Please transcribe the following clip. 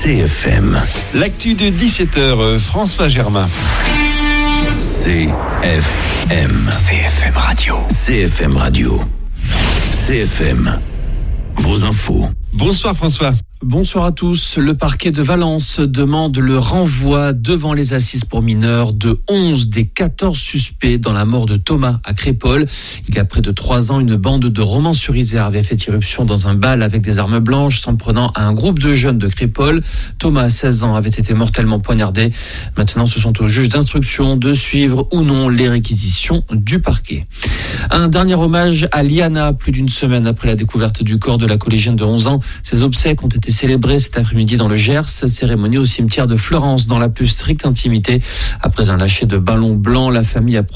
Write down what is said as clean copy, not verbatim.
CFM. L'actu de 17h, François Germain. CFM. CFM Radio. CFM Radio. CFM. Vos infos. Bonsoir François. Bonsoir à tous. Le parquet de Valence demande le renvoi devant les assises pour mineurs de 11 des 14 suspects dans la mort de Thomas à Crépol. Il y a près de 3 ans, une bande de romans-sur-Isère avait fait irruption dans un bal avec des armes blanches, s'en prenant à un groupe de jeunes de Crépol. Thomas, 16 ans, avait été mortellement poignardé. Maintenant, ce sont aux juges d'instruction de suivre ou non les réquisitions du parquet. Un dernier hommage à Liana, plus d'une semaine après la découverte du corps de la collégienne de 11 ans. Ses obsèques ont été célébrées cet après-midi dans le Gers, cérémonie au cimetière de Fleurance dans la plus stricte intimité. Après un lâcher de ballons blancs, la famille a